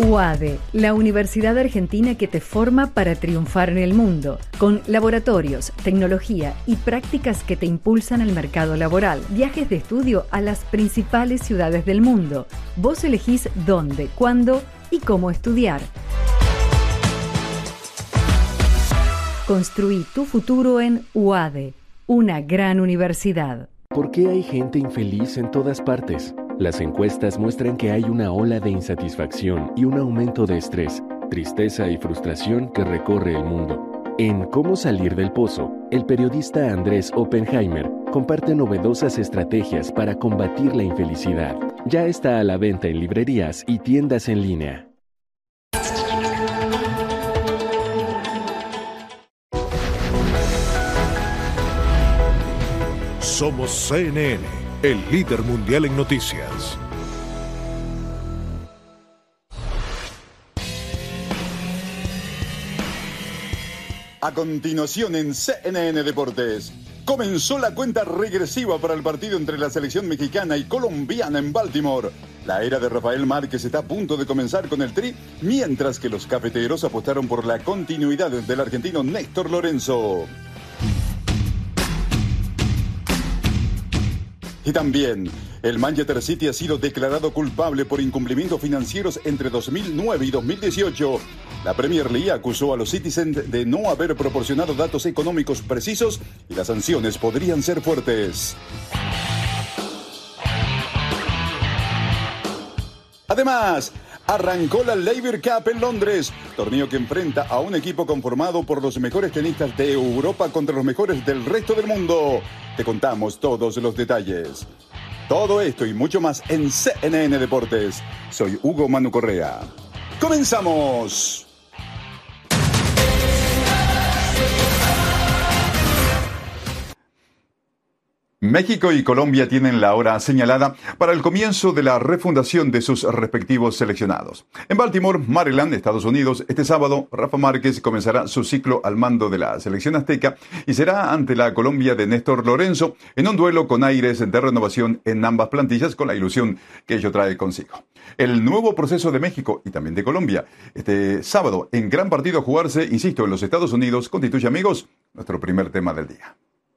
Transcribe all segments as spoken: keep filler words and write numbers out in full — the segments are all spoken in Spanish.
U A D E, la universidad argentina que te forma para triunfar en el mundo, con laboratorios, tecnología y prácticas que te impulsan al mercado laboral, viajes de estudio a las principales ciudades del mundo. Vos elegís dónde, cuándo y cómo estudiar. Construí tu futuro en U A D E, una gran universidad. ¿Por qué hay gente infeliz en todas partes? Las encuestas muestran que hay una ola de insatisfacción y un aumento de estrés, tristeza y frustración que recorre el mundo. En Cómo salir del pozo, el periodista Andrés Oppenheimer comparte novedosas estrategias para combatir la infelicidad. Ya está a la venta en librerías y tiendas en línea. Somos C N N, el líder mundial en noticias. A continuación en C N N Deportes, comenzó la cuenta regresiva para el partido entre la selección mexicana y colombiana en Baltimore. La era de Rafael Márquez está a punto de comenzar con el Tri, mientras que los cafeteros apostaron por la continuidad del argentino Néstor Lorenzo. Y también, el Manchester City ha sido declarado culpable por incumplimientos financieros entre dos mil nueve y dos mil dieciocho. La Premier League acusó a los Citizens de no haber proporcionado datos económicos precisos y las sanciones podrían ser fuertes. Además, arrancó la Laver Cup en Londres, torneo que enfrenta a un equipo conformado por los mejores tenistas de Europa contra los mejores del resto del mundo. Te contamos todos los detalles. Todo esto y mucho más en C N N Deportes. Soy Hugo Manu Correa. ¡Comenzamos! México y Colombia tienen la hora señalada para el comienzo de la refundación de sus respectivos seleccionados. En Baltimore, Maryland, Estados Unidos, este sábado, Rafa Márquez comenzará su ciclo al mando de la selección azteca y será ante la Colombia de Néstor Lorenzo en un duelo con aires de renovación en ambas plantillas, con la ilusión que ello trae consigo. El nuevo proceso de México y también de Colombia, este sábado, en gran partido a jugarse, insisto, en los Estados Unidos, constituye, amigos, nuestro primer tema del día.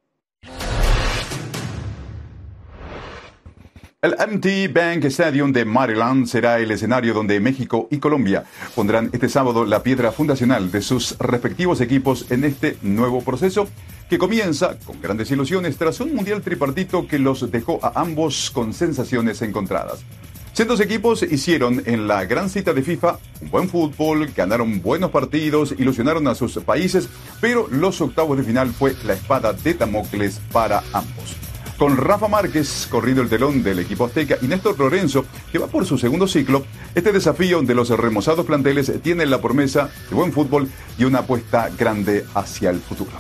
El M T Bank Stadium de Maryland será el escenario donde México y Colombia pondrán este sábado la piedra fundacional de sus respectivos equipos en este nuevo proceso que comienza con grandes ilusiones tras un mundial tripartito que los dejó a ambos con sensaciones encontradas. Cientos equipos hicieron en la gran cita de FIFA un buen fútbol, ganaron buenos partidos, ilusionaron a sus países, pero los octavos de final fue la espada de Damocles para ambos. Con Rafa Márquez corriendo el telón del equipo azteca y Néstor Lorenzo, que va por su segundo ciclo, este desafío de los remozados planteles tiene la promesa de buen fútbol y una apuesta grande hacia el futuro.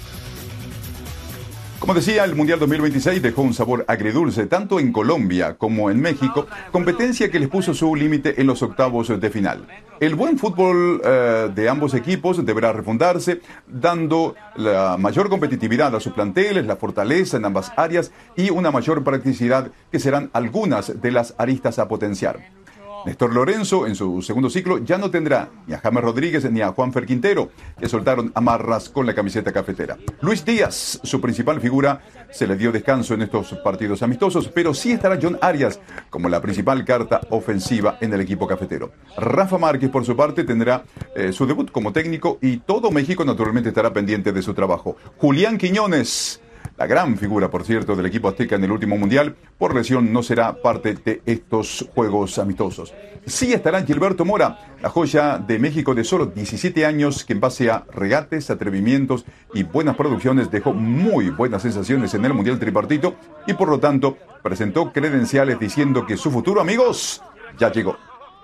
Como decía, el Mundial dos mil veintiséis dejó un sabor agridulce tanto en Colombia como en México, competencia que les puso su límite en los octavos de final. El buen fútbol eh, de ambos equipos deberá refundarse, dando la mayor competitividad a sus planteles, la fortaleza en ambas áreas y una mayor practicidad que serán algunas de las aristas a potenciar. Néstor Lorenzo, en su segundo ciclo, ya no tendrá ni a James Rodríguez ni a Juanfer Quintero, que soltaron amarras con la camiseta cafetera. Luis Díaz, su principal figura, se le dio descanso en estos partidos amistosos, pero sí estará John Arias como la principal carta ofensiva en el equipo cafetero. Rafa Márquez, por su parte, tendrá eh, su debut como técnico y todo México naturalmente estará pendiente de su trabajo. Julián Quiñones, la gran figura, por cierto, del equipo azteca en el último mundial, por lesión no será parte de estos juegos amistosos. Sí estará Gilberto Mora, la joya de México de solo diecisiete años, que en base a regates, atrevimientos y buenas producciones dejó muy buenas sensaciones en el mundial tripartito y por lo tanto presentó credenciales diciendo que su futuro, amigos, ya llegó.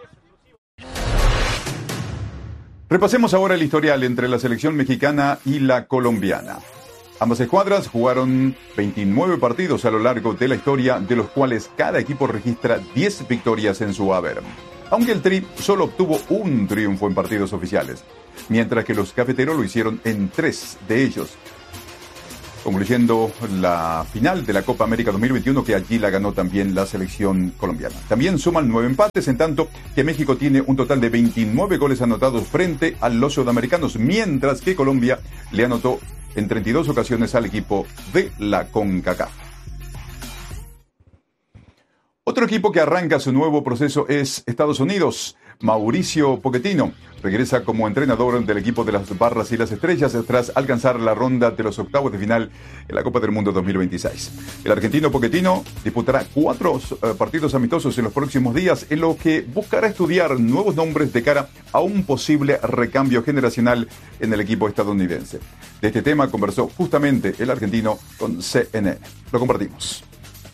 Repasemos ahora el historial entre la selección mexicana y la colombiana. Ambas escuadras jugaron veintinueve partidos a lo largo de la historia, de los cuales cada equipo registra diez victorias en su haber. Aunque el Tri solo obtuvo un triunfo en partidos oficiales, mientras que los cafeteros lo hicieron en tres de ellos. concluyendo la final de la Copa América dos mil veintiuno, que allí la ganó también la selección colombiana. También suman nueve empates, en tanto que México tiene un total de veintinueve goles anotados frente a los sudamericanos, mientras que Colombia le anotó en treinta y dos ocasiones al equipo de la CONCACAF. Otro equipo que arranca su nuevo proceso es Estados Unidos. Mauricio Pochettino regresa como entrenador del equipo de las Barras y las Estrellas tras alcanzar la ronda de los octavos de final en la Copa del Mundo dos mil veintiséis. El argentino Pochettino disputará cuatro uh, partidos amistosos en los próximos días, en lo que buscará estudiar nuevos nombres de cara a un posible recambio generacional en el equipo estadounidense. De este tema conversó justamente el argentino con C N N. Lo compartimos.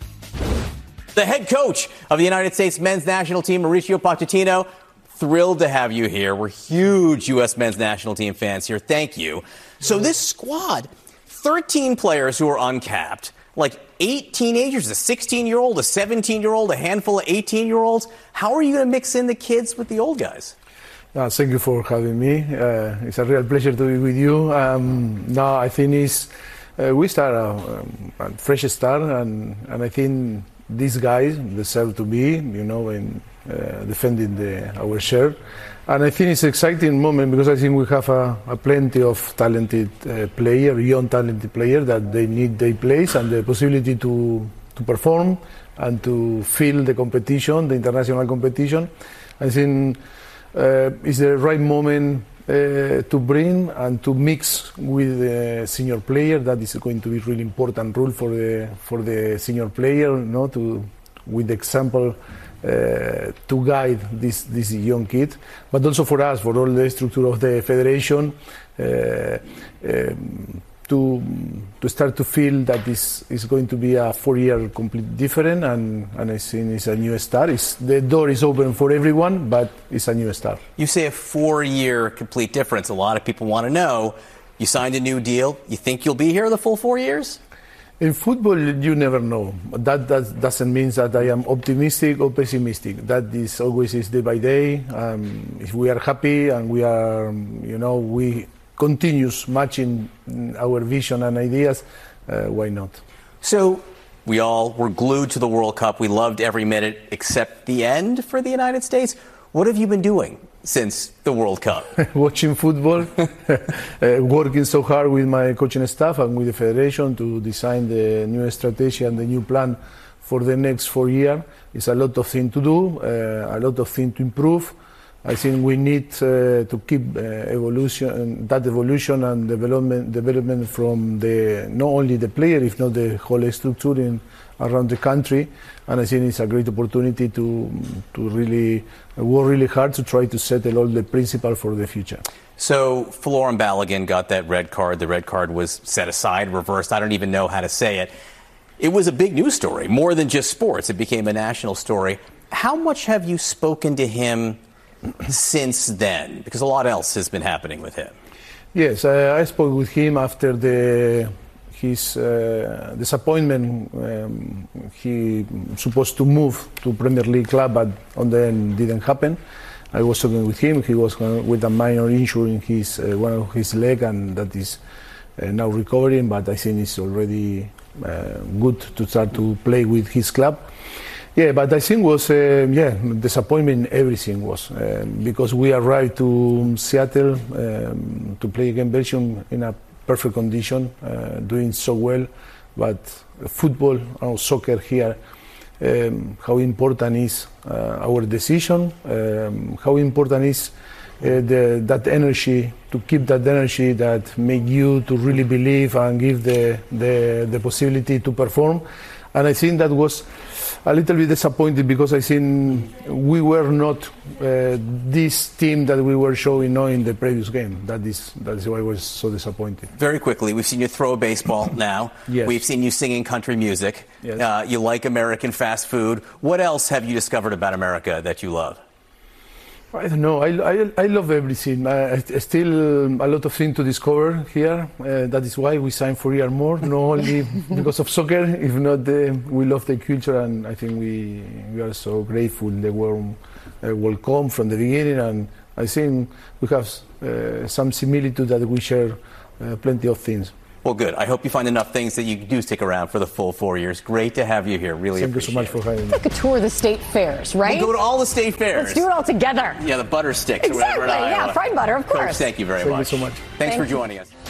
The head coach of the United States men's national team, Mauricio Pochettino, thrilled to have you here. We're huge U S men's national team fans here. Thank you. So this squad, thirteen players who are uncapped, like eight teenagers, a sixteen-year-old, a seventeen-year-old, a handful of eighteen-year-olds. How are you going to mix in the kids with the old guys? Uh, thank you for having me. Uh, it's a real pleasure to be with you. Um, no, I think it's, uh, we start a, a fresh start, and, and I think these guys deserve to be, you know, in uh, defending the, our shirt. And I think it's an exciting moment because I think we have a, a plenty of talented uh, players, young talented players that they need their place and the possibility to, to perform and to feel the competition, the international competition. I think uh, it's the right moment Uh, to bring and to mix with the senior player. That is going to be really important role for the for the senior player, you know, to with example uh, to guide this this young kid, but also for us, for all the structure of the federation, uh, um, to to start to feel that this is going to be a four-year completely different, and, and I think it's a new start. It's, the door is open for everyone, but it's a new start. You say a four-year complete difference. A lot of people want to know, you signed a new deal. You think you'll be here the full four years? In football, you never know. That, that doesn't mean that I am optimistic or pessimistic. That is always is day by day. Um, if we are happy and we are, you know, we continues matching our vision and ideas, uh, why not? So we all were glued to the World Cup. We loved every minute except the end for the United States. What have you been doing since the World Cup? Watching football, uh, working so hard with my coaching staff and with the federation to design the new strategy and the new plan for the next four years. It's a lot of things to do, uh, a lot of things to improve. I think we need uh, to keep uh, evolution, that evolution and development, development from the not only the player, if not the whole structure in, around the country. And I think it's a great opportunity to to really work really hard to try to settle all the principles for the future. So Folarin Balogun got that red card. The red card was set aside, reversed. I don't even know how to say it. It was a big news story, more than just sports. It became a national story. How much have you spoken to him since then? Because a lot else has been happening with him. Yes, uh, I spoke with him after the his uh, disappointment. Um, he supposed to move to Premier League club, but on then didn't happen. I was talking with him. He was with a minor injury in his uh, one of his leg, and that is uh, now recovering. But I think it's already uh, good to start to play with his club. Yeah, but I think was uh, yeah disappointment. Everything was uh, because we arrived to Seattle um, to play against Belgium in a perfect condition, uh, doing so well. But football or soccer here, um, how important is uh, our decision? Um, how important is uh, the, that energy, to keep that energy that make you to really believe and give the the, the possibility to perform. And I think that was a little bit disappointed because I think we were not uh, this team that we were showing now in the previous game. That is that is why I was so disappointed. Very quickly, we've seen you throw a baseball now. Yes. We've seen you singing country music. Yes. Uh, you like American fast food. What else have you discovered about America that you love? I don't know. I, I, I love everything. I, I still a lot of things to discover here. Uh, that is why we signed for a year more, not only because of soccer, if not the, we love the culture, and I think we we are so grateful they were uh, welcome from the beginning, and I think we have uh, some similitude that we share uh, plenty of things. Well, good. I hope you find enough things that you do stick around for the full four years. Great to have you here. Really Thank you appreciate so much it. for having me. Like a tour of the state fairs, right? We'll go to all the state fairs. Let's do it all together. Yeah, the butter sticks. Exactly. Or whatever in Yeah, Iowa. fried butter, of Coach, course. thank you very Thank you much. so much. Thanks Thank for you. joining us.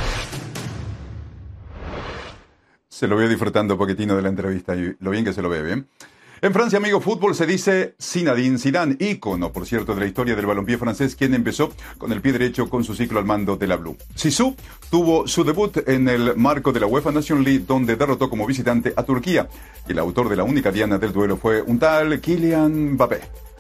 Se lo veo disfrutando un poquitino de la entrevista y lo bien que se lo ve, ¿bien? En Francia, amigo fútbol, se dice Zinedine Zidane, ícono, por cierto, de la historia del balompié francés, quien empezó con el pie derecho con su ciclo al mando de la Blue. Zizou tuvo su debut en el marco de la UEFA Nations League, donde derrotó como visitante a Turquía. Y el autor de la única diana del duelo fue un tal Kylian Mbappé.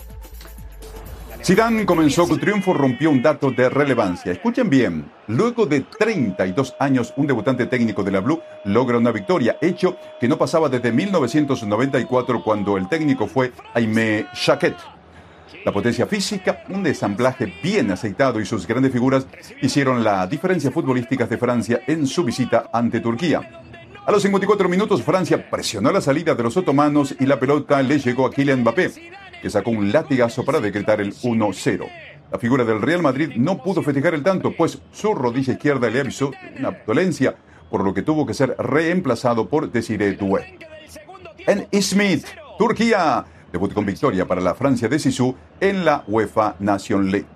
Zidane comenzó con triunfo, rompió un dato de relevancia. Escuchen bien, luego de treinta y dos años, un debutante técnico de la Blue logra una victoria, hecho que no pasaba desde mil novecientos noventa y cuatro, cuando el técnico fue Aimé Jacquet. La potencia física, un ensamblaje bien aceitado y sus grandes figuras hicieron la diferencia futbolística de Francia en su visita ante Turquía. A los cincuenta y cuatro minutos, Francia presionó la salida de los otomanos y la pelota le llegó a Kylian Mbappé, que sacó un latigazo para decretar el uno cero. La figura del Real Madrid no pudo festejar el tanto, pues su rodilla izquierda le avisó de una dolencia, por lo que tuvo que ser reemplazado por Desiré Doué. En Izmit, Turquía, debut con victoria para la Francia de Zizou en la UEFA Nations League.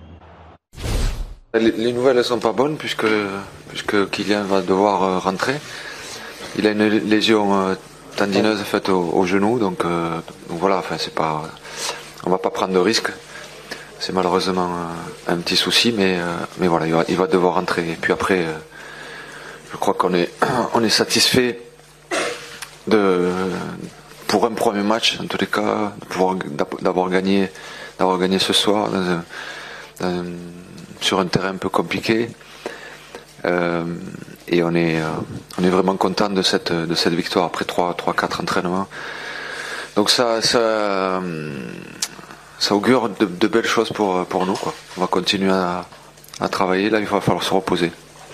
Les, les nouvelles ne sont pas bonnes puisque, puisque Kylian va devoir euh, rentrer. Il a une lésion euh, tendineuse faite au, au genou, donc, euh, donc voilà, enfin c'est pas, on va pas prendre de risques. C'est malheureusement un, un petit souci, mais euh, mais voilà, il va, il va devoir rentrer. Et puis après, euh, je crois qu'on est on est satisfait de pour un premier match, en tous les cas, de pouvoir d'avoir gagné d'avoir gagné ce soir dans un, dans un, sur un terrain un peu compliqué. Euh, et on est, euh, on est vraiment content de cette, de cette victoire après trois quatre entraînements. Donc ça, ça, ça augure de, de belles choses pour, pour nous, quoi. On va continuer à, à travailler, là il va falloir se reposer.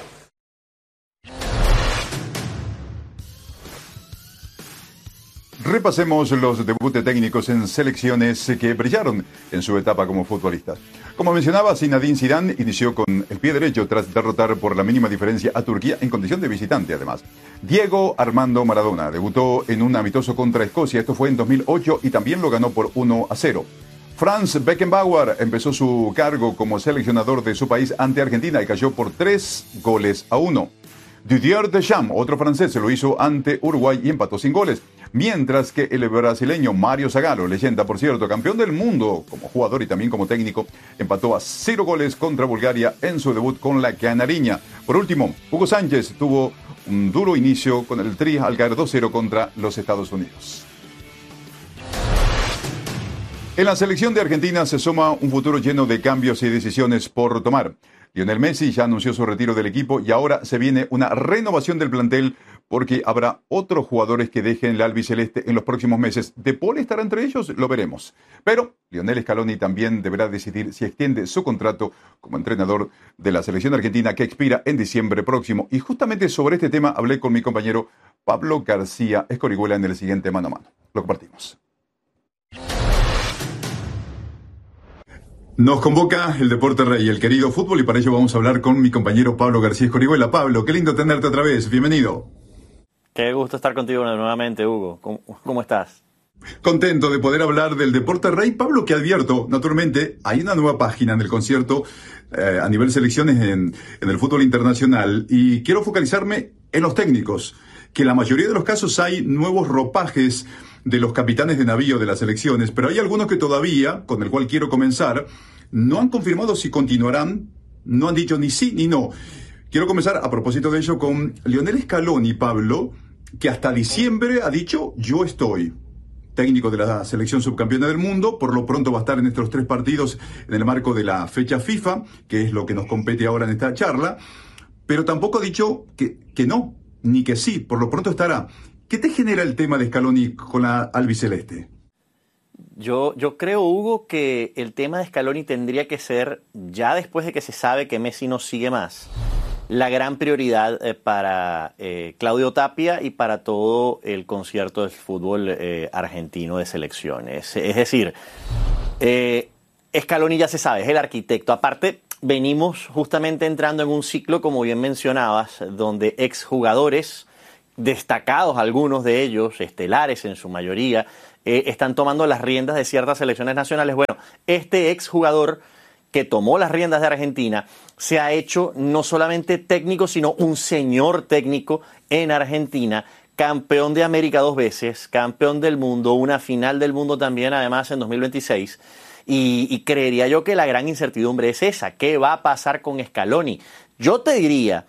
Repasemos los debuts técnicos en selecciones que brillaron en su etapa como futbolistas. Como mencionaba, Zinedine Zidane inició con el pie derecho tras derrotar por la mínima diferencia a Turquía en condición de visitante, además. Diego Armando Maradona debutó en un amistoso contra Escocia, esto fue en dos mil ocho, y también lo ganó por uno a cero. Franz Beckenbauer empezó su cargo como seleccionador de su país ante Argentina y cayó por tres goles a uno. Didier Deschamps, otro francés, se lo hizo ante Uruguay y empató sin goles. Mientras que el brasileño Mario Zagallo, leyenda por cierto, campeón del mundo como jugador y también como técnico, empató a cero goles contra Bulgaria en su debut con la Canariña. Por último, Hugo Sánchez tuvo un duro inicio con el Tri al caer dos cero contra los Estados Unidos. En la selección de Argentina se suma un futuro lleno de cambios y decisiones por tomar. Lionel Messi ya anunció su retiro del equipo y ahora se viene una renovación del plantel porque habrá otros jugadores que dejen la albiceleste en los próximos meses. ¿De Paul estará entre ellos? Lo veremos. Pero Lionel Scaloni también deberá decidir si extiende su contrato como entrenador de la selección argentina que expira en diciembre próximo. Y justamente sobre este tema hablé con mi compañero Pablo García Escorihuela en el siguiente Mano a Mano. Lo compartimos. Nos convoca el Deporte Rey, el querido fútbol, y para ello vamos a hablar con mi compañero Pablo García Escorihuela. Pablo, qué lindo tenerte otra vez. Bienvenido. Qué gusto estar contigo nuevamente, Hugo. ¿Cómo, cómo estás? Contento de poder hablar del Deporte Rey. Pablo, que advierto, naturalmente, hay una nueva página en el concierto eh, a nivel selecciones en, en el fútbol internacional y quiero focalizarme en los técnicos, que en la mayoría de los casos hay nuevos ropajes de los capitanes de navío de las selecciones, pero hay algunos que todavía, con el cual quiero comenzar, no han confirmado si continuarán, no han dicho ni sí ni no. Quiero comenzar a propósito de ello con Lionel Scaloni, Pablo, que hasta diciembre ha dicho yo estoy. Técnico de la selección subcampeona del mundo, por lo pronto va a estar en estos tres partidos en el marco de la fecha FIFA, que es lo que nos compete ahora en esta charla, pero tampoco ha dicho que, que no, ni que sí, por lo pronto estará. ¿Qué te genera el tema de Scaloni con la albiceleste? Yo, yo creo, Hugo, que el tema de Scaloni tendría que ser, ya después de que se sabe que Messi no sigue más, la gran prioridad eh, para eh, Claudio Tapia y para todo el concierto del fútbol eh, argentino de selecciones. Es decir, eh, Scaloni ya se sabe, es el arquitecto. Aparte, venimos justamente entrando en un ciclo, como bien mencionabas, donde exjugadores destacados, algunos de ellos, estelares en su mayoría, eh, están tomando las riendas de ciertas selecciones nacionales. Bueno, este exjugador que tomó las riendas de Argentina se ha hecho no solamente técnico, sino un señor técnico en Argentina, campeón de América dos veces, campeón del mundo, una final del mundo también, además, en dos mil veintiséis. Y, y creería yo que la gran incertidumbre es esa. ¿Qué va a pasar con Scaloni? Yo te diría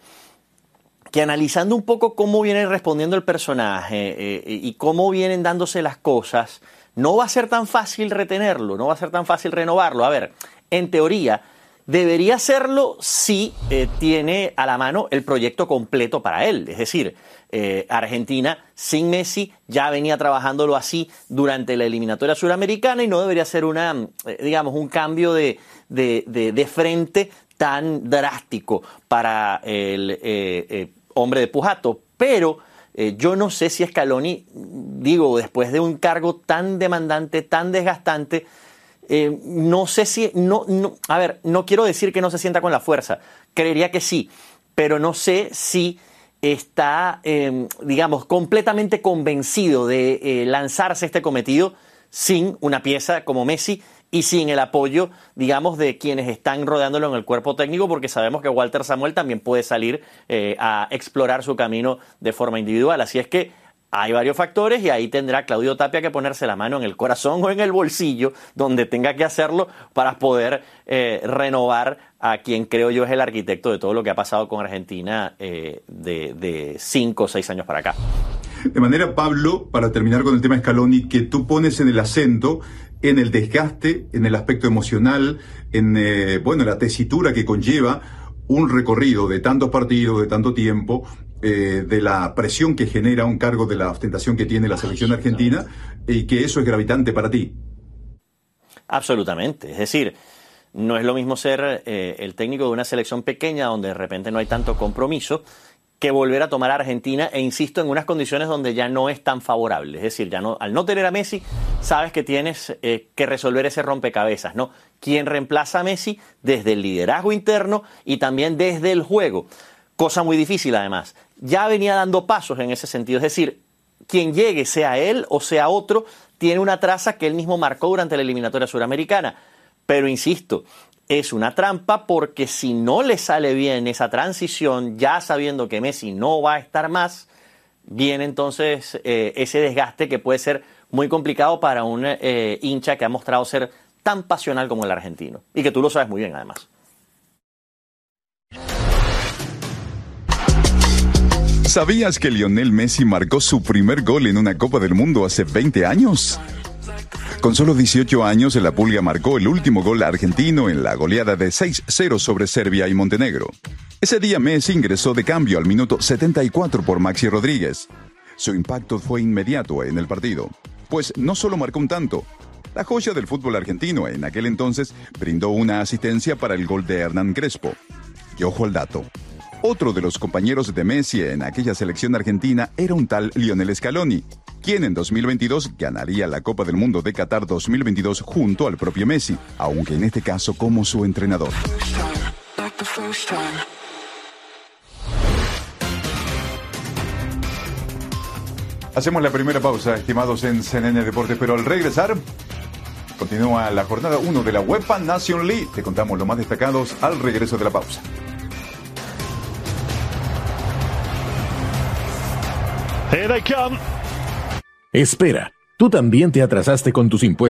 que analizando un poco cómo viene respondiendo el personaje eh, y cómo vienen dándose las cosas, no va a ser tan fácil retenerlo, no va a ser tan fácil renovarlo. A ver, en teoría, debería serlo si eh, tiene a la mano el proyecto completo para él. Es decir, eh, Argentina sin Messi ya venía trabajándolo así durante la eliminatoria suramericana y no debería ser una, eh, digamos, un cambio de, de, de, de frente tan drástico para el eh, eh, hombre de Pujato. Pero eh, yo no sé si Scaloni, digo, después de un cargo tan demandante, tan desgastante, Eh, no sé si, no, no, a ver, no quiero decir que no se sienta con la fuerza, creería que sí, pero no sé si está, eh, digamos, completamente convencido de eh, lanzarse este cometido sin una pieza como Messi y sin el apoyo, digamos, de quienes están rodeándolo en el cuerpo técnico, porque sabemos que Walter Samuel también puede salir eh, a explorar su camino de forma individual. Así es que hay varios factores y ahí tendrá Claudio Tapia que ponerse la mano en el corazón o en el bolsillo, donde tenga que hacerlo para poder eh, renovar a quien creo yo es el arquitecto de todo lo que ha pasado con Argentina eh, de, de cinco o seis años para acá. De manera, Pablo, para terminar con el tema Scaloni, que tú pones en el acento en el desgaste, en el aspecto emocional, en eh, bueno, la tesitura que conlleva un recorrido de tantos partidos, de tanto tiempo, eh, de la presión que genera un cargo, de la ostentación que tiene la selección argentina, y que eso es gravitante para ti. Absolutamente. Es decir, no es lo mismo ser eh, el técnico de una selección pequeña donde de repente no hay tanto compromiso que volver a tomar a Argentina, e insisto, en unas condiciones donde ya no es tan favorable. Es decir, ya no, al no tener a Messi, sabes que tienes eh, que resolver ese rompecabezas, ¿no? ¿Quién reemplaza a Messi? Desde el liderazgo interno y también desde el juego. Cosa muy difícil, además. Ya venía dando pasos en ese sentido. Es decir, quien llegue, sea él o sea otro, tiene una traza que él mismo marcó durante la eliminatoria suramericana. Pero insisto, es una trampa, porque si no le sale bien esa transición, ya sabiendo que Messi no va a estar más, viene entonces eh, ese desgaste que puede ser muy complicado para un eh, hincha que ha mostrado ser tan pasional como el argentino. Y que tú lo sabes muy bien, además. ¿Sabías que Lionel Messi marcó su primer gol en una Copa del Mundo hace veinte años? Con solo dieciocho años, la Pulga marcó el último gol argentino en la goleada de seis cero sobre Serbia y Montenegro. Ese día Messi ingresó de cambio al minuto setenta y cuatro por Maxi Rodríguez. Su impacto fue inmediato en el partido, pues no solo marcó un tanto. La joya del fútbol argentino en aquel entonces brindó una asistencia para el gol de Hernán Crespo. Y ojo al dato. Otro de los compañeros de Messi en aquella selección argentina era un tal Lionel Scaloni, quien en dos mil veintidós ganaría la Copa del Mundo de Qatar dos mil veintidós junto al propio Messi, aunque en este caso como su entrenador. Hacemos la primera pausa, estimados en C N N Deportes, pero al regresar continúa la jornada uno de la UEFA Nation League. Te contamos los más destacados al regreso de la pausa. Here they come. Espera, ¿tú también te atrasaste con tus impuestos?